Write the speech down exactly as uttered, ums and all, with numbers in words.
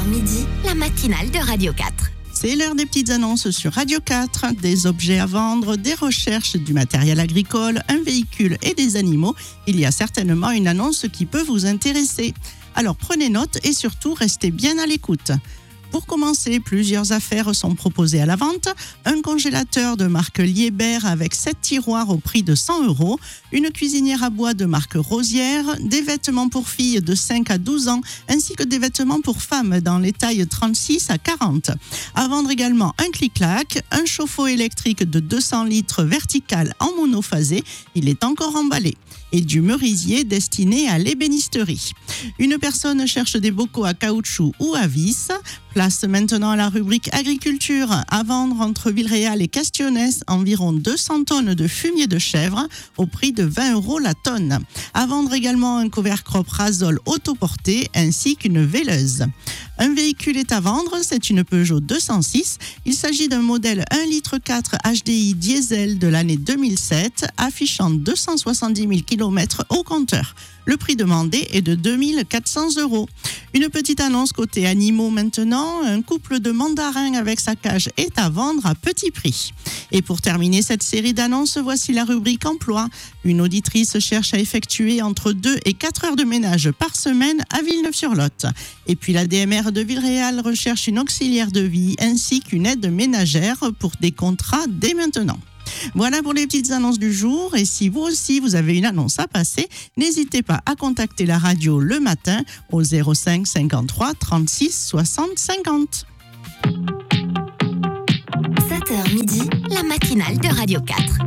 midi, la matinale de Radio quatre. C'est l'heure des petites annonces sur Radio quatre. Des objets à vendre, des recherches, du matériel agricole, un véhicule et des animaux. Il y a certainement une annonce qui peut vous intéresser. Alors prenez note et surtout restez bien à l'écoute. Pour commencer, plusieurs affaires sont proposées à la vente. Un congélateur de marque Liebherr avec sept tiroirs au prix de cent euros. Une cuisinière à bois de marque Rosière. Des vêtements pour filles de cinq à douze ans, ainsi que des vêtements pour femmes dans les tailles trente-six à quarante. À vendre également un clic-clac, un chauffe-eau électrique de deux cents litres vertical en monophasé. Il est encore emballé. Et du merisier destiné à l'ébénisterie. Une personne cherche des bocaux à caoutchouc ou à vis. Place maintenant à la rubrique agriculture. À vendre entre Villeréal et Castionnès, environ deux cents tonnes de fumier de chèvre au prix de vingt euros la tonne. À vendre également un couvert crop Rasol autoporté ainsi qu'une veileuse. Un véhicule est à vendre, c'est une Peugeot deux cent six. Il s'agit d'un modèle un virgule quatre litres H D I diesel de l'année deux mille sept, affichant deux cent soixante-dix mille kilomètres au compteur. Le prix demandé est de deux mille quatre cents euros. Une petite annonce côté animaux maintenant. Un couple de mandarins avec sa cage est à vendre à petit prix. Et pour terminer cette série d'annonces, voici la rubrique emploi. Une auditrice cherche à effectuer entre deux et quatre heures de ménage par semaine à Villeneuve-sur-Lot. Et puis la D M R de Villeréal recherche une auxiliaire de vie ainsi qu'une aide ménagère pour des contrats dès maintenant. Voilà pour les petites annonces du jour. Et si vous aussi vous avez une annonce à passer, n'hésitez pas à contacter la radio le matin au zéro cinq cinquante-trois trente-six soixante cinquante. sept heures midi, la matinale de Radio quatre.